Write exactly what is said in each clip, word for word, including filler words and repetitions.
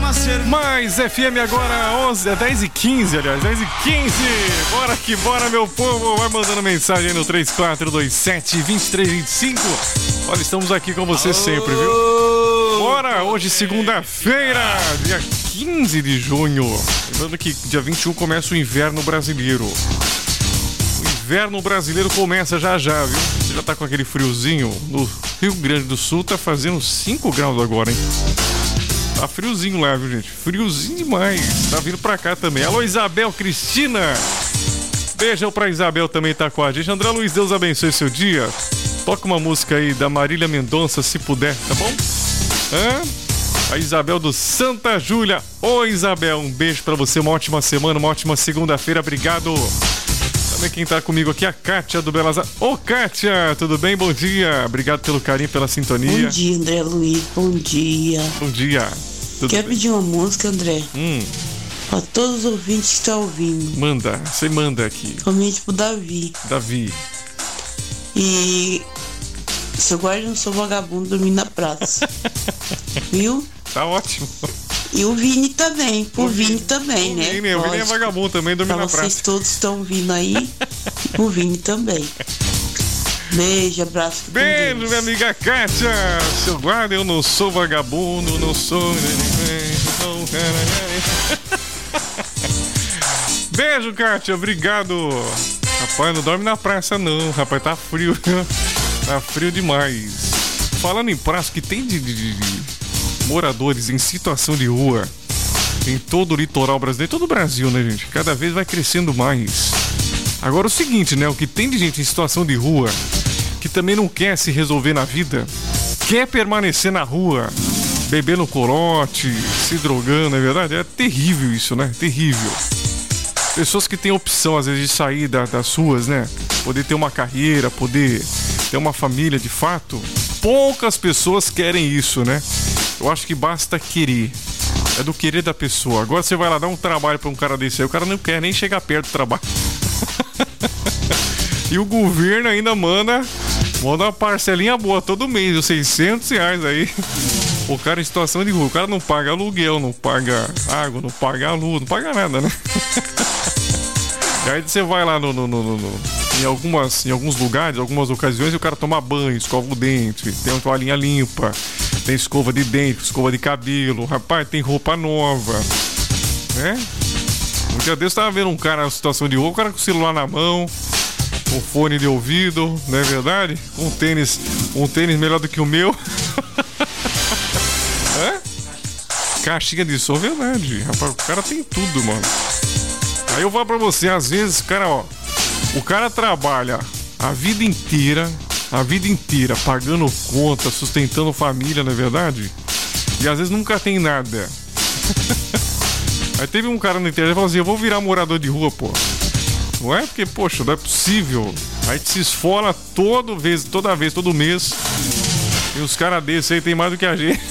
Mais F M agora, onze, é dez e quinze, aliás, dez e quinze. Bora que bora, meu povo. Vai mandando mensagem aí no três quatro dois sete, dois três dois cinco. Olha, estamos aqui com você sempre, viu? Bora, hoje segunda-feira, dia quinze de junho. Lembrando que dia vinte e um começa o inverno brasileiro. O inverno brasileiro começa já já, viu? Você já tá com aquele friozinho. No Rio Grande do Sul tá fazendo cinco graus agora, hein? Tá friozinho lá, viu, gente? Friozinho demais. Tá vindo pra cá também. Alô, Isabel Cristina. Beijão pra Isabel, também tá com a gente. André Luiz, Deus abençoe seu dia. Toca uma música aí da Marília Mendonça, se puder, tá bom? Hã? A Isabel do Santa Júlia. Ô, Isabel, um beijo pra você. Uma ótima semana, uma ótima segunda-feira. Obrigado. Também quem tá comigo aqui é a Kátia do Belas Artes. Ô, Kátia, tudo bem? Bom dia. Obrigado pelo carinho, pela sintonia. Bom dia, André Luiz. Bom dia. Bom dia. Tudo Quer bem? pedir uma música, André? Hum. Pra todos os ouvintes que estão ouvindo. Manda, você manda aqui. Somente pro Davi. Davi. E seu guarda não sou vagabundo dormindo na praça. Viu? Tá ótimo. E o Vini também. Pro O Vini, Vini também, o né? Vini, o Vini é vagabundo também, dorme pra na vocês praça. todos estão vindo aí. O Vini também. Beijo, abraço. Beijo, minha amiga Kátia. Seu guarda, eu não sou vagabundo, não sou... Beijo, Kátia, obrigado. Rapaz, não dorme na praça não, rapaz, tá frio. Tá frio demais. Falando em praça, que tem de, de, de moradores em situação de rua em todo o litoral brasileiro, todo o Brasil, né, gente? Cada vez vai crescendo mais. Agora o seguinte, né? O que tem de gente em situação de rua que também não quer se resolver na vida, quer permanecer na rua, bebendo corote, se drogando, é verdade? É terrível isso, né? Terrível. Pessoas que têm opção, às vezes, de sair da, das ruas, né? Poder ter uma carreira, poder ter uma família de fato. Poucas pessoas querem isso, né? Eu acho que basta querer. É do querer da pessoa. Agora você vai lá dar um trabalho pra um cara desse aí, o cara não quer nem chegar perto do trabalho. E o governo ainda manda, manda uma parcelinha boa todo mês, os seiscentos reais aí. O cara em situação de rua, o cara não paga aluguel, não paga água, não paga luz, não paga nada, né? E aí você vai lá no, no, no, no, em, algumas, em alguns lugares, algumas ocasiões, e o cara toma banho, escova o dente, tem uma toalhinha limpa, tem escova de dente, escova de cabelo, rapaz, tem roupa nova, né? Um dia desse eu tava vendo um cara na situação de rua, o cara com o celular na mão, com fone de ouvido, não é verdade? Um tênis, um tênis melhor do que o meu. É? Caixinha de som, verdade. Rapaz, o cara tem tudo, mano. Aí eu falo pra você, às vezes, cara, ó, o cara trabalha a vida inteira, a vida inteira, pagando conta, sustentando família, não é verdade? E às vezes nunca tem nada. Aí teve um cara na internet que falou assim, eu vou virar morador de rua, pô. Não é? Porque, poxa, não é possível. Aí te se esfola toda vez, toda vez, todo mês. E os caras desses aí tem mais do que a gente.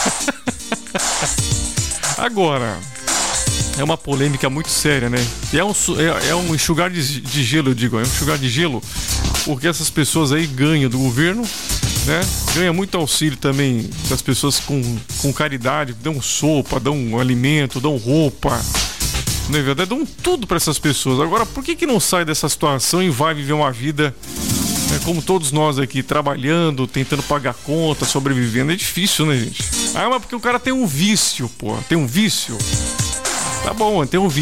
Agora, é uma polêmica muito séria, né? E é um, é, é um enxugar de, de gelo, eu digo. É um enxugar de gelo. Porque essas pessoas aí ganham do governo, né? Ganha muito auxílio também das pessoas com, com caridade. Dão sopa, dão alimento, dão roupa. Não é verdade? Dão tudo para essas pessoas. Agora, por que que não sai dessa situação e vai viver uma vida, né, como todos nós aqui, trabalhando, tentando pagar conta, sobrevivendo? É difícil, né, gente? Ah, mas porque o cara tem um vício, pô. Tem um vício? Tá bom, tem um vício.